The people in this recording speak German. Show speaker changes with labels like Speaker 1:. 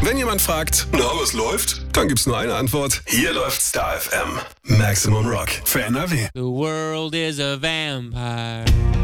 Speaker 1: Wenn jemand fragt, na, was läuft? Dann gibt's nur eine Antwort. Hier läuft Star FM. Maximum Rock für NRW.
Speaker 2: The world is a vampire.